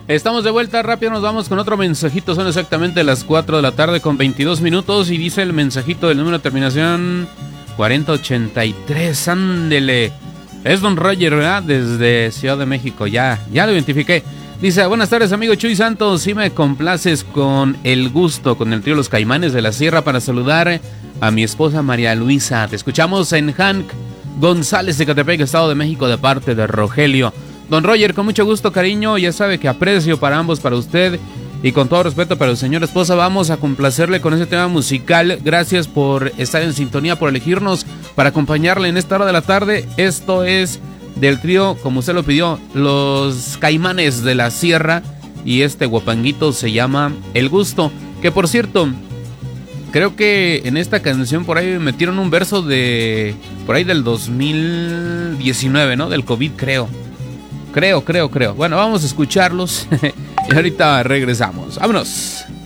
Estamos de vuelta, rápido nos vamos con otro mensajito. Son exactamente las 4 de la tarde con 22 minutos. Y dice el mensajito del número de terminación 4083. Ándele. Es Don Roger, ¿verdad? Desde Ciudad de México. Ya lo identifiqué. Dice: buenas tardes, amigo Chuy Santos. Si me complaces con el gusto, con el trío Los Caimanes de la Sierra, para saludar a mi esposa María Luisa. Te escuchamos en Hank González de Catepec, Estado de México, de parte de Rogelio. Don Roger, con mucho gusto, cariño, ya sabe que aprecio para ambos, para usted y con todo respeto para su señora esposa, vamos a complacerle con ese tema musical. Gracias por estar en sintonía, por elegirnos para acompañarle en esta hora de la tarde. Esto es del trío, como usted lo pidió, Los Caimanes de la Sierra, y este guapanguito se llama El Gusto, que por cierto, creo que en esta canción por ahí metieron un verso de por ahí del 2019, ¿no? Del COVID, creo. Bueno, vamos a escucharlos y ahorita regresamos. ¡Vámonos!